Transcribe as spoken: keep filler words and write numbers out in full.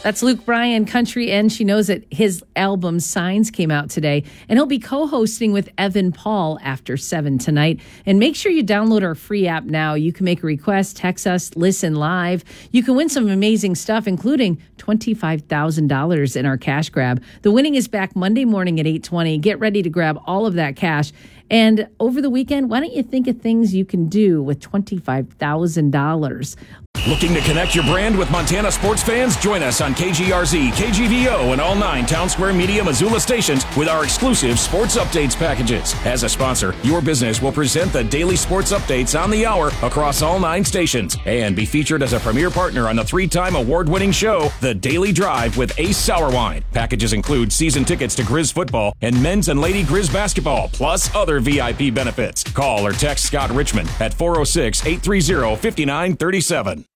That's Luke Bryan, country, and she knows it. His album Signs came out today, and he'll be co-hosting with Evan Paul after seven tonight. And make sure you download our free app now. You can make a request, text us, listen live. You can win some amazing stuff, including twenty-five thousand dollars in our cash grab. The winning is back Monday morning at eight twenty. Get ready to grab all of that cash. And over the weekend, why don't you think of things you can do with twenty-five thousand dollars? Looking to connect your brand with Montana sports fans? Join us on K G R Z, K G V O, and all nine Town Square Media Missoula stations with our exclusive sports updates packages. As a sponsor, your business will present the daily sports updates on the hour across all nine stations and be featured as a premier partner on the three-time award-winning show, The Daily Drive with Ace Sour Wine. Packages include season tickets to Grizz football and men's and lady Grizz basketball, plus other V I P benefits. Call or text Scott Richmond at four oh six, eight three zero, five nine three seven.